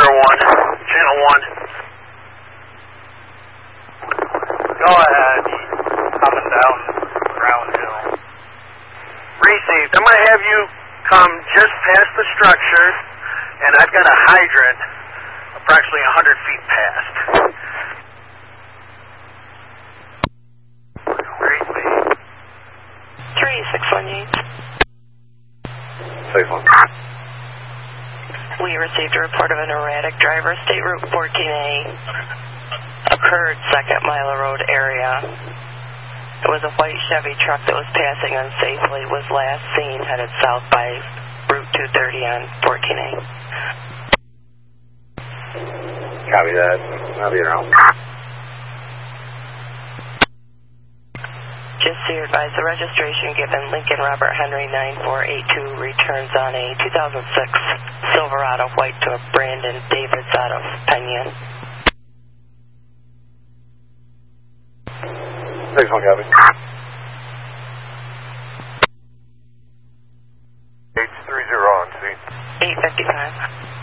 Channel 1. Go ahead. Coming down Crown Hill. Received. I'm going to have you come just past the structure, and I've got a hydrant approximately 100 feet past. Great lead. 3618. 6-1. We received a report of an erratic driver, State Route 14A, occurred 2nd Mile Road area. It was a white Chevy truck that was passing unsafely, was last seen headed south by Route 230 on 14A. Copy that. I'll be around. Just so you're advised, the registration given Lincoln Robert Henry 9482 returns on a 2006 Silverado white to a Brandon Davis out of Penyon. 6-1 copy. 830 on, see. 855.